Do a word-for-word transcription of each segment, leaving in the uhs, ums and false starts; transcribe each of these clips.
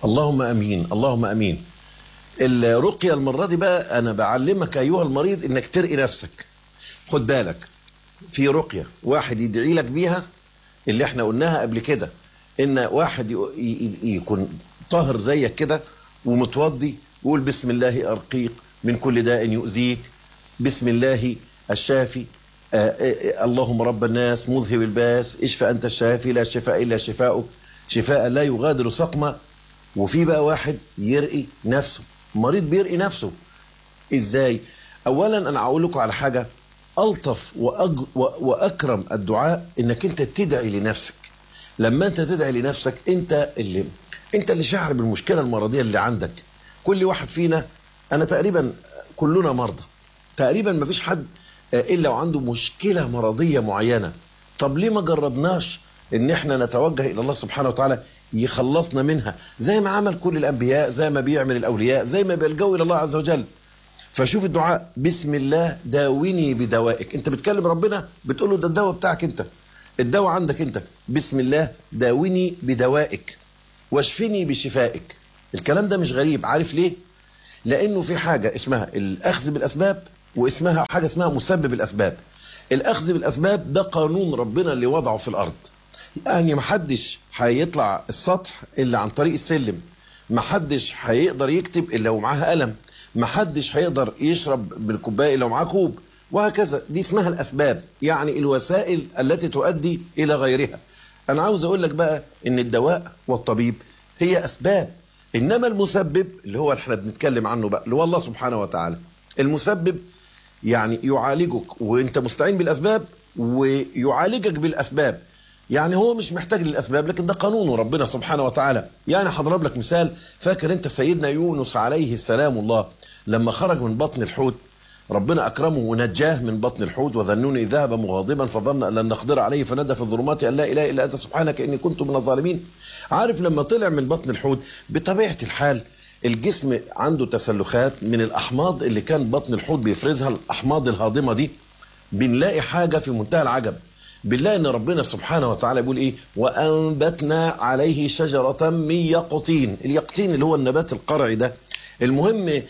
اللهم امين، اللهم امين. الرقيه المره دي بقى انا بعلمك ايها المريض انك ترقي نفسك. خد بالك، في رقيه واحد يدعي لك بيها اللي احنا قلناها قبل كده، ان واحد يكون طاهر زيك كده ومتوضي يقول بسم الله ارقيك من كل داء يؤذيك، بسم الله الشافي، آه آه اللهم رب الناس مذهب الباس اشفى انت الشافي لا شفاء الا شفاؤك شفاء لا يغادر سقما. وفي بقى واحد يرقي نفسه، مريض بيرقي نفسه ازاي؟ اولا انا هقول لكم على حاجه، الطف وأج... واكرم الدعاء انك انت تدعي لنفسك. لما انت تدعي لنفسك انت اللي انت اللي شاعر بالمشكله المرضيه اللي عندك. كل واحد فينا، انا تقريبا كلنا مرضى، تقريبا ما فيش حد الا وعنده مشكله مرضيه معينه. طب ليه ما جربناش ان احنا نتوجه الى الله سبحانه وتعالى يخلصنا منها، زي ما عمل كل الانبياء، زي ما بيعمل الاولياء، زي ما بيلجوا الى الله عز وجل. فشوف الدعاء، بسم الله داويني بدوائك. انت بتكلم ربنا بتقول له ده الدواء بتاعك انت، الدواء عندك انت. بسم الله داويني بدوائك واشفني بشفائك. الكلام ده مش غريب، عارف ليه؟ لانه في حاجه اسمها الاخذ بالاسباب، واسمها حاجه اسمها مسبب الاسباب. الاخذ بالاسباب ده قانون ربنا اللي وضعه في الارض، يعني محدش هيطلع السطح الا عن طريق السلم، محدش هيقدر يكتب الا ومعاه قلم، محدش هيقدر يشرب بالكوبايه الا ومعاه كوب، وهكذا. دي اسمها الاسباب، يعني الوسائل التي تؤدي الى غيرها. انا عاوز اقول لك بقى ان الدواء والطبيب هي اسباب، انما المسبب اللي هو احنا بنتكلم عنه بقى اللي هو الله سبحانه وتعالى. المسبب يعني يعالجك وانت مستعين بالاسباب ويعالجك بالاسباب، يعني هو مش محتاج للاسباب، لكن ده قانون ربنا سبحانه وتعالى. يعني هضرب لك مثال، فاكر انت سيدنا يونس عليه السلام الله لما خرج من بطن الحوت، ربنا اكرمه ونجاه من بطن الحوت، وذنون ذهب مغاضبا فظن ان لن نقدر عليه فنادى في الظلمات ان لا اله الا انت سبحانك اني كنت من الظالمين. عارف لما طلع من بطن الحوت بطبيعه الحال الجسم عنده تسلخات من الاحماض اللي كان بطن الحوت بيفرزها، الاحماض الهاضمه دي. بنلاقي حاجه في منتهى العجب، بالله ان ربنا سبحانه وتعالى بيقول ايه؟ وانبتنا عليه شجره من يقطين. اليقطين اللي هو النبات القرعي ده. المهم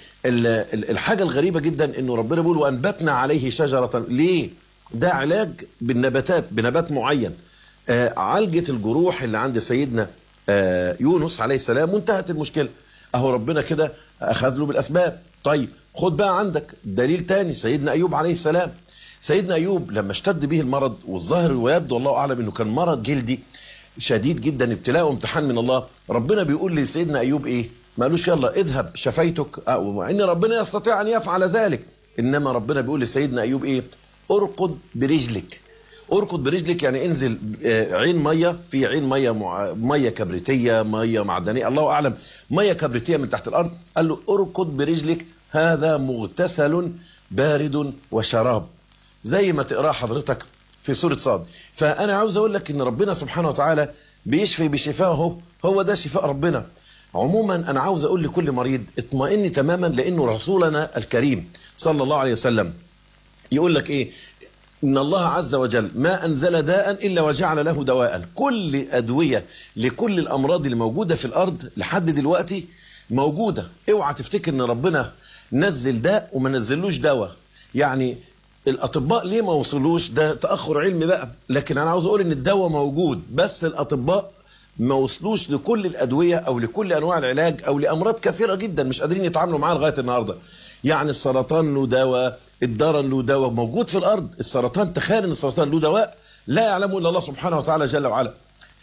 الحاجه الغريبه جدا انه ربنا بيقول وانبتنا عليه شجره. ليه؟ ده علاج بالنباتات، بنبات معين. آه عالجت الجروح اللي عند سيدنا آه يونس عليه السلام وانتهت المشكله. اهو ربنا كده اخذ له بالاسباب. طيب خد بقى عندك دليل تاني، سيدنا ايوب عليه السلام. سيدنا ايوب لما اشتد به المرض، والظاهر ويبدو الله اعلم انه كان مرض جلدي شديد جدا، ابتلاء وامتحان من الله. ربنا بيقول لسيدنا ايوب ايه؟ ما قالوش يلا اذهب شفيتك، مع ان ربنا يستطيع ان يفعل ذلك، انما ربنا بيقول لسيدنا ايوب ايه؟ ارقد برجلك. ارقد برجلك يعني انزل عين ميه، في عين ميه مع... ميه كبريتيه، ميه معدنيه، الله اعلم، ميه كبريتيه من تحت الارض. قال له ارقد برجلك هذا مغتسل بارد وشراب، زي ما تقرأ حضرتك في سورة صاد. فأنا عاوز أقول لك إن ربنا سبحانه وتعالى بيشفي بشفائه، هو ده شفاء ربنا. عموما أنا عاوز أقول لكل مريض اطمئن تماما، لأنه رسولنا الكريم صلى الله عليه وسلم يقول لك إيه؟ إن الله عز وجل ما أنزل داء إلا وجعل له دواء. كل أدوية لكل الأمراض اللي موجودة في الأرض لحد دلوقتي موجودة. اوعى تفتكر إن ربنا نزل داء وما نزلوش دواء. يعني الاطباء ليه ما وصلوش؟ ده تاخر علمي بقى، لكن انا عاوز اقول ان الدواء موجود، بس الاطباء ما وصلوش لكل الادويه او لكل انواع العلاج او لامراض كثيره جدا مش قادرين يتعاملوا معاها لغايه النهارده. يعني السرطان له دواء، الضرر له دواء موجود في الارض. السرطان، تخيل ان السرطان له دواء لا يعلمه الا الله سبحانه وتعالى جل وعلا.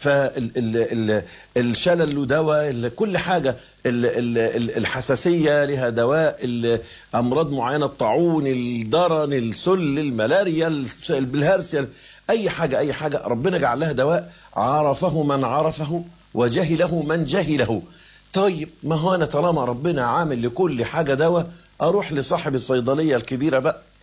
فالشلل له دواء، كل حاجه، الحساسيه لها دواء، امراض معينه، الطاعون، الضرن، السل، الملاريا، البلهارسيا، اي حاجه اي حاجه ربنا جعل لها دواء، عرفه من عرفه وجهله من جهله. طيب ما هو انا طالما ربنا عامل لكل حاجه دواء، اروح لصاحب الصيدليه الكبيره بقى،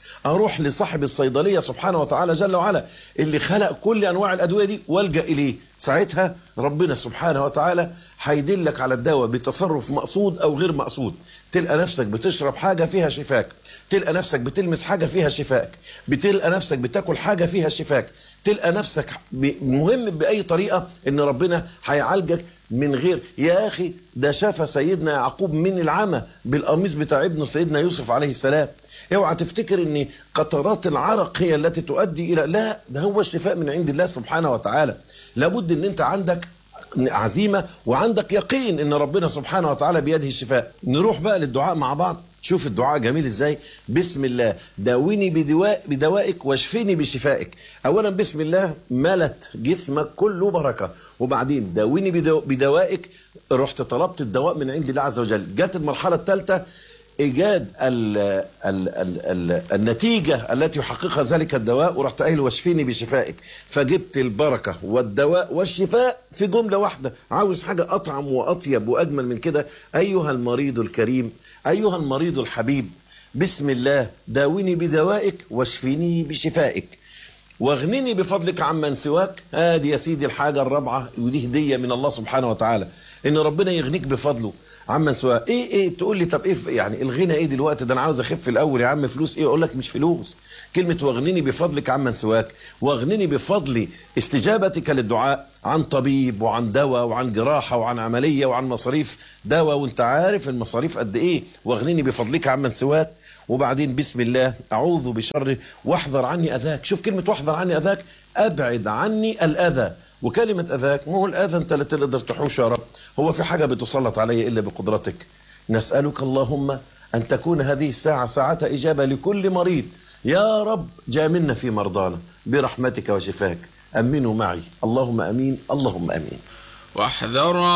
اروح لصاحب الصيدليه سبحانه وتعالى جل وعلا اللي خلق كل انواع الادويه دي والجا اليه. ساعتها ربنا سبحانه وتعالى هيدلك على الدواء بتصرف مقصود او غير مقصود. تلقى نفسك بتشرب حاجه فيها شفاك، تلقى نفسك بتلمس حاجه فيها شفاك، بتلقى نفسك بتاكل حاجه فيها شفاك، تلقى نفسك مهم باي طريقه ان ربنا هيعالجك من غير. يا اخي ده شفى سيدنا يعقوب من العمى بالقميص بتاع ابنه سيدنا يوسف عليه السلام. اوعى تفتكر ان قطرات العرق هي التي تؤدي الى، لا، ده هو الشفاء من عند الله سبحانه وتعالى. لابد ان انت عندك عزيمه وعندك يقين ان ربنا سبحانه وتعالى بيده الشفاء. نروح بقى للدعاء مع بعض. شوف الدعاء جميل ازاي. بسم الله داويني بدواء بدوائك واشفيني بشفائك. اولا بسم الله ملت جسمك كله بركه، وبعدين داويني بدو بدوائك، رحت طلبت الدواء من عند الله عز وجل. جت المرحله الثالثه ايجاد ال ال ال ال النتيجه التي يحققها ذلك الدواء، ورحت قايل واشفيني بشفائك. فجبت البركه والدواء والشفاء في جمله واحده. عاوز حاجه اطعم واطيب واجمل من كده؟ ايها المريض الكريم، ايها المريض الحبيب، بسم الله داويني بدوائك واشفيني بشفائك واغنني بفضلك عمن سواك. ادي يا سيدي الحاجه الرابعه، ودي هديه من الله سبحانه وتعالى، ان ربنا يغنيك بفضله عمن سواك. ايه ايه تقول لي طب ايه يعني الغنى ايه دلوقتي؟ ده انا عاوز اخف الاول يا عم. فلوس ايه؟ اقول لك مش فلوس. كلمه واغنني بفضلك عمن سواك، واغنني بفضل استجابتك للدعاء عن طبيب وعن دواء وعن جراحه وعن عمليه وعن مصاريف دواء، وانت عارف المصاريف قد ايه. واغنني بفضلك عمن سواك. وبعدين بسم الله اعوذ بشر واحذر عني اذاك. شوف كلمه واحذر عني اذاك، ابعد عني الاذى. وكلمة أذاك، ما هو الأذى أنت لا تقدر تحوش يا رب، هو في حاجة بتسلط علي إلا بقدرتك. نسألك اللهم أن تكون هذه الساعة ساعة إجابة لكل مريض. يا رب جاملنا في مرضانا برحمتك وشفاك. أمنوا معي، اللهم أمين، اللهم أمين. واحذر